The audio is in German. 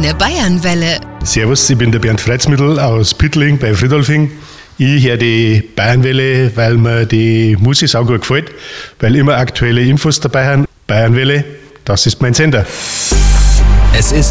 Kleine Bayernwelle. Servus, ich bin der Bernd Freizmittel aus Püttling bei Friedolfing. Ich höre die Bayernwelle, weil mir die Musik sau gut gefällt, weil immer aktuelle Infos dabei haben. Bayernwelle, das ist mein Sender. Es ist